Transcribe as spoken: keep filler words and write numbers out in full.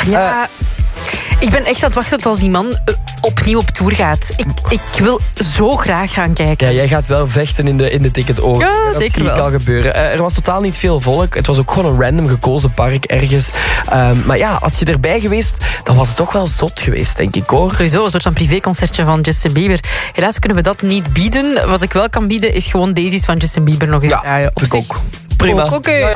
Ja... Uh, Ik ben echt aan het wachten tot als die man uh, opnieuw op tour gaat. Ik, ik wil zo graag gaan kijken. Ja, jij gaat wel vechten in de, in de ticketogen. Ja, dat zeker zie wel. ik al gebeuren. Uh, er was totaal niet veel volk. Het was ook gewoon een random gekozen park ergens. Um, maar ja, had je erbij geweest, dan was het toch wel zot geweest, denk ik, hoor. Sowieso, een soort van privéconcertje van Justin Bieber. Helaas kunnen we dat niet bieden. Wat ik wel kan bieden, is gewoon Daisies van Justin Bieber nog eens ja, draaien. Op ik zich ook. Prima. Oké. Okay.